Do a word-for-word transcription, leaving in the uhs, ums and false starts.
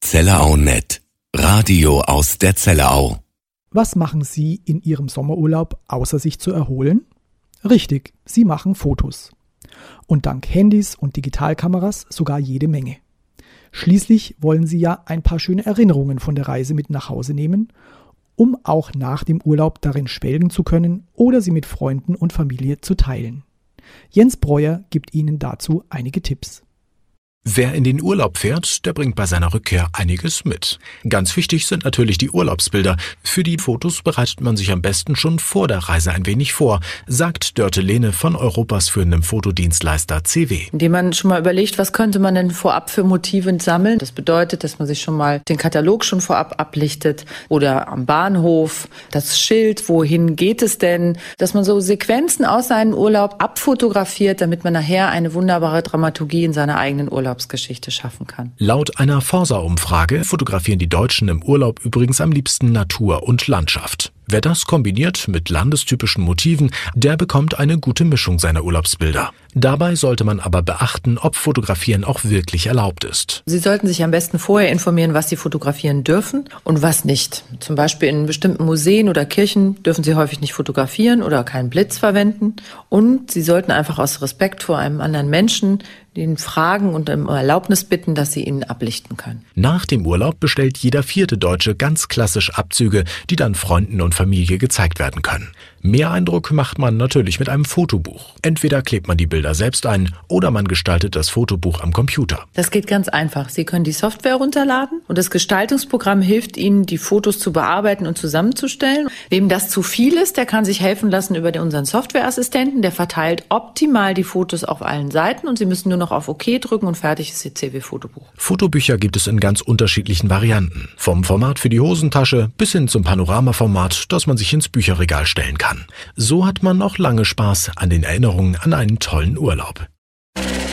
Zellerau Punkt net. Radio aus der Zellerau. Was machen Sie in Ihrem Sommerurlaub, außer sich zu erholen? Richtig, Sie machen Fotos. Und dank Handys und Digitalkameras sogar jede Menge. Schließlich wollen Sie ja ein paar schöne Erinnerungen von der Reise mit nach Hause nehmen, um auch nach dem Urlaub darin schwelgen zu können oder sie mit Freunden und Familie zu teilen. Jens Breuer gibt Ihnen dazu einige Tipps. Wer in den Urlaub fährt, der bringt bei seiner Rückkehr einiges mit. Ganz wichtig sind natürlich die Urlaubsbilder. Für die Fotos bereitet man sich am besten schon vor der Reise ein wenig vor, sagt Dörte Lehne von Europas führendem Fotodienstleister C W. Indem man schon mal überlegt, was könnte man denn vorab für Motive sammeln. Das bedeutet, dass man sich schon mal den Katalog schon vorab ablichtet oder am Bahnhof, das Schild, wohin geht es denn, dass man so Sequenzen aus seinem Urlaub abfotografiert, damit man nachher eine wunderbare Dramaturgie in seiner eigenen Urlaub Urlaubsgeschichte schaffen kann. Laut einer Forsa-Umfrage fotografieren die Deutschen im Urlaub übrigens am liebsten Natur und Landschaft. Wer das kombiniert mit landestypischen Motiven, der bekommt eine gute Mischung seiner Urlaubsbilder. Dabei sollte man aber beachten, ob Fotografieren auch wirklich erlaubt ist. Sie sollten sich am besten vorher informieren, was Sie fotografieren dürfen und was nicht. Zum Beispiel in bestimmten Museen oder Kirchen dürfen Sie häufig nicht fotografieren oder keinen Blitz verwenden. Und Sie sollten einfach aus Respekt vor einem anderen Menschen den fragen und um Erlaubnis bitten, dass Sie ihn ablichten können. Nach dem Urlaub bestellt jeder vierte Deutsche ganz klassisch Abzüge, die dann Freunden und Familie gezeigt werden können. Mehr Eindruck macht man natürlich mit einem Fotobuch. Entweder klebt man die Bilder selbst ein oder man gestaltet das Fotobuch am Computer. Das geht ganz einfach. Sie können die Software runterladen und das Gestaltungsprogramm hilft Ihnen, die Fotos zu bearbeiten und zusammenzustellen. Wem das zu viel ist, der kann sich helfen lassen über unseren Softwareassistenten. Der verteilt optimal die Fotos auf allen Seiten und Sie müssen nur noch auf OK drücken und fertig ist Ihr C W-Fotobuch. Fotobücher gibt es in ganz unterschiedlichen Varianten. Vom Format für die Hosentasche bis hin zum Panoramaformat, das man sich ins Bücherregal stellen kann. So hat man noch lange Spaß an den Erinnerungen an einen tollen Urlaub.